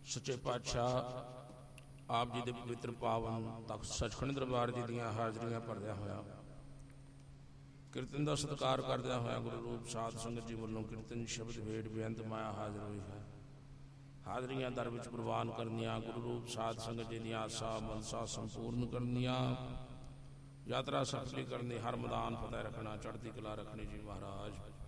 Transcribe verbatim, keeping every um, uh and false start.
सच्चे पातशाह आप जी के पवित्र पावन तख्त सचखंड दरबार जी दीआं हाजरियां भरदिया होया कीर्तन का सत्कार करदिया होया गुरु रूप साध संगत जी वालों कीर्तन शब्द भेट बेअंत माया हाजिर हुई है। हाजरियां दर विच प्रवान करनिया गुरु रूप साध संगत जी दीआं आसा मनसा संपूर्ण करनिया यात्रा सफली करनी हर मैदान फतेह रखना चढ़ती कला रखनी जी महाराज।